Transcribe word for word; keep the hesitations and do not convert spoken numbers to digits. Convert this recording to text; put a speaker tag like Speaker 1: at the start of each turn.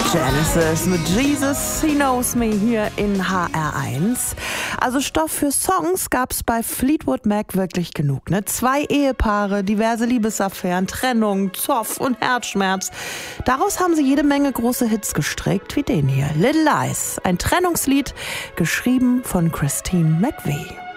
Speaker 1: Genesis mit Jesus, He Knows Me hier in H R eins. Also Stoff für Songs gab's bei Fleetwood Mac wirklich genug. Ne? Zwei Ehepaare, diverse Liebesaffären, Trennung, Zoff und Herzschmerz. Daraus haben sie jede Menge große Hits gestrickt, wie den hier. Little Lies, ein Trennungslied, geschrieben von Christine McVie.